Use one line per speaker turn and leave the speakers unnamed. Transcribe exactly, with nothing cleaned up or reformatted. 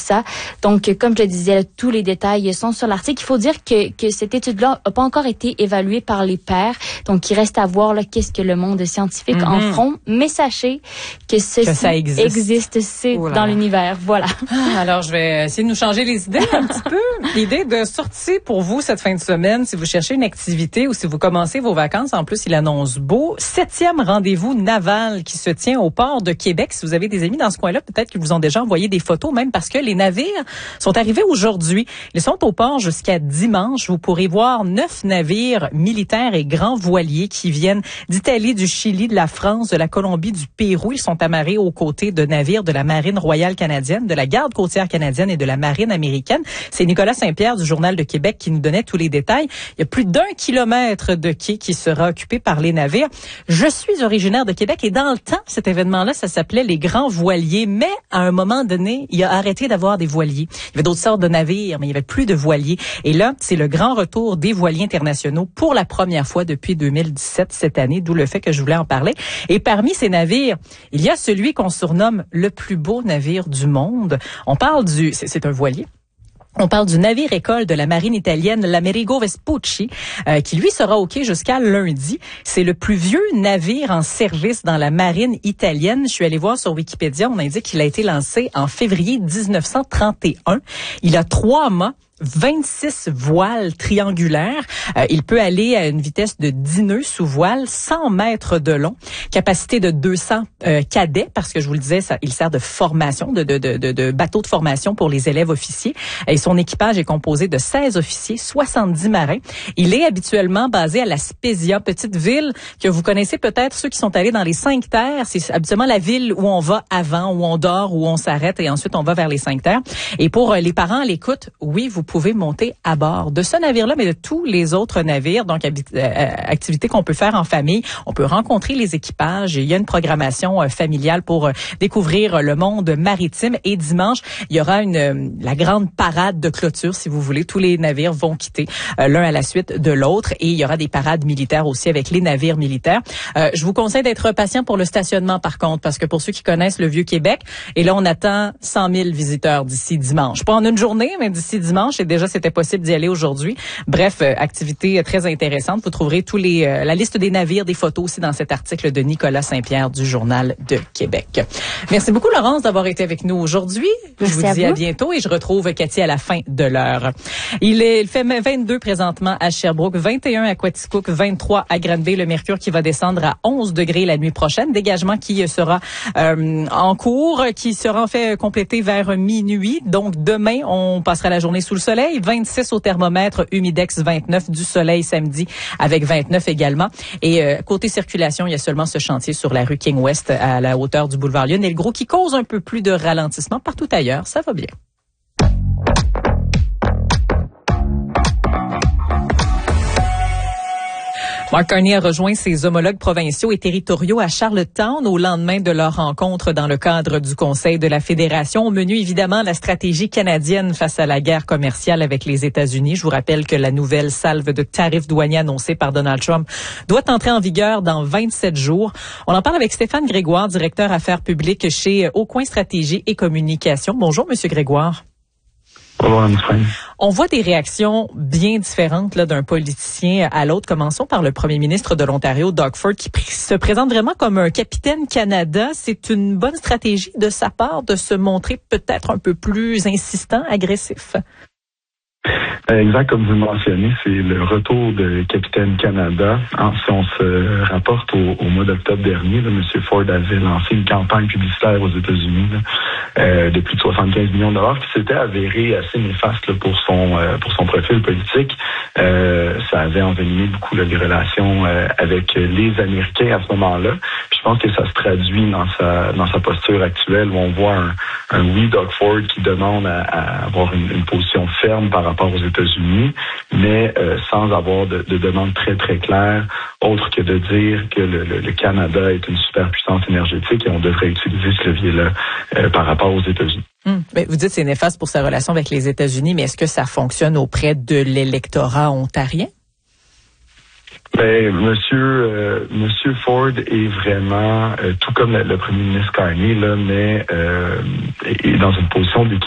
ça. Donc, comme je le disais, tous les détails sont sur l'article. Il faut dire que, que cette étude-là n'a pas encore été évaluée par les pairs. Donc, il reste à voir là, qu'est-ce que le monde scientifique mm-hmm. en feront. Mais sachez que ceci
que ça existe.
existe, c'est oh dans l'univers. Voilà.
Ah, alors, je vais essayer de nous changer les idées un petit peu. L'idée de sortie pour vous cette fin de semaine, si vous cherchez une activité ou si vous commencez vos vacances, en plus, il annonce beau. Septième rendez-vous naval qui se tient au port de Québec. Si vous avez des amis dans ce coin-là, peut-être qu'ils vous ont déjà envoyé des photos, même parce que les navires sont arrivés aujourd'hui. Ils sont au port jusqu'à dimanche. Vous pourrez voir neuf navires militaires et grands voiliers qui viennent d'Italie, du Chili, de la France, de la Colombie, du Pérou. Ils sont amarrés aux côtés de navires de la Marine royale canadienne, de la Garde côtière canadienne et de la Marine américaine. C'est Nicolas Saint-Pierre du Journal de Québec qui nous donnait tous les détails. Il y a plus d'un kilomètre de quai qui sera occupé par les navires. Je suis originaire de Québec et dans le temps, cet événement-là, ça s'appelait les grands voiliers. Mais à un moment donné, il a arrêté d'avoir des voiliers. Il y avait d'autres sortes de navires, mais il y avait plus de voiliers. Et là, c'est le grand retour des voiliers internationaux pour la première fois depuis deux mille dix-sept cette année, d'où le fait que je voulais en parler. Et parmi ces navires, il y a celui qu'on surnomme le plus beau navire du monde. On parle du, c'est, c'est un voilier. On parle du navire-école de la marine italienne, l'Amerigo Vespucci, euh, qui lui sera au quai jusqu'à lundi. C'est le plus vieux navire en service dans la marine italienne. Je suis allée voir sur Wikipédia, on indique qu'il a été lancé en février dix-neuf cent trente et un. Il a trois mâts, vingt-six voiles triangulaires. Euh, il peut aller à une vitesse de dix nœuds sous voile, cent mètres de long, capacité de deux cents euh, cadets, parce que je vous le disais, ça, il sert de formation, de, de, de, de bateau de formation pour les élèves officiers. Et son équipage est composé de seize officiers, soixante-dix marins. Il est habituellement basé à la Spezia, petite ville que vous connaissez peut-être, ceux qui sont allés dans les cinq terres. C'est habituellement la ville où on va avant, où on dort, où on s'arrête et ensuite on va vers les cinq terres. Et pour les parents à l'écoute, oui, vous pouvez monter à bord de ce navire-là, mais de tous les autres navires. Donc, activités qu'on peut faire en famille. On peut rencontrer les équipages. Il y a une programmation euh, familiale pour euh, découvrir le monde maritime. Et dimanche, il y aura une euh, la grande parade de clôture, si vous voulez. Tous les navires vont quitter euh, l'un à la suite de l'autre. Et il y aura des parades militaires aussi avec les navires militaires. Euh, je vous conseille d'être patient pour le stationnement, par contre, parce que pour ceux qui connaissent le Vieux-Québec, et là, on attend cent mille visiteurs d'ici dimanche. Pas en une journée, mais d'ici dimanche. Et déjà, c'était possible d'y aller aujourd'hui. Bref, euh, activité très intéressante. Vous trouverez tous les euh, la liste des navires, des photos aussi dans cet article de Nicolas Saint-Pierre du Journal de Québec. Merci beaucoup, Laurence, d'avoir été avec nous aujourd'hui.
Merci,
je vous dis à, à bientôt et je retrouve Cathy à la fin de l'heure. Il, est, il fait vingt-deux présentement à Sherbrooke, vingt et un à Quaticook, vingt-trois à Granby. Le mercure qui va descendre à onze degrés la nuit prochaine. Dégagement qui sera euh, en cours, qui sera en fait complété vers minuit. Donc, demain, on passera la journée sous le soleil. vingt-six au thermomètre, humidex vingt-neuf, du soleil samedi avec vingt-neuf également. Et euh, côté circulation, il y a seulement ce chantier sur la rue King West à la hauteur du boulevard Lionel-Gros qui cause un peu plus de ralentissement. Partout ailleurs, ça va bien. Mark Carney a rejoint ses homologues provinciaux et territoriaux à Charlottetown au lendemain de leur rencontre dans le cadre du Conseil de la Fédération. Au menu, évidemment, la stratégie canadienne face à la guerre commerciale avec les États-Unis. Je vous rappelle que la nouvelle salve de tarifs douaniers annoncée par Donald Trump doit entrer en vigueur dans vingt-sept jours. On en parle avec Stéphane Grégoire, directeur affaires publiques chez Aucoin Stratégie et Communication. Bonjour, Monsieur Grégoire. On voit des réactions bien différentes là d'un politicien à l'autre. Commençons par le premier ministre de l'Ontario, Doug Ford, qui pr- se présente vraiment comme un capitaine Canada. C'est une bonne stratégie de sa part de se montrer peut-être un peu plus insistant, agressif.
Exact, comme vous le mentionnez, c'est le retour de Capitaine Canada. En, si on se rapporte au, au mois d'octobre dernier, là, M. Ford avait lancé une campagne publicitaire aux États-Unis là, euh, de plus de soixante-quinze millions de dollars qui s'était avérée assez néfaste là, pour son euh, pour son profil politique. Euh, ça avait envenimé beaucoup là, les relations euh, avec les Américains à ce moment-là. Puis je pense que ça se traduit dans sa dans sa posture actuelle où on voit un, un oui Doug Ford qui demande à, à avoir une, une position ferme par rapport aux États-Unis, mais euh, sans avoir de, de demande très, très claire, autre que de dire que le, le, le Canada est une superpuissance énergétique et on devrait utiliser ce levier-là euh, par rapport aux États-Unis.
Hum. Mais vous dites que c'est néfaste pour sa relation avec les États-Unis, mais est-ce que ça fonctionne auprès de l'électorat ontarien?
Ben, Monsieur euh, Monsieur Ford est vraiment, euh, tout comme le, le premier ministre Carney, là, mais euh, est dans une position d'équilibre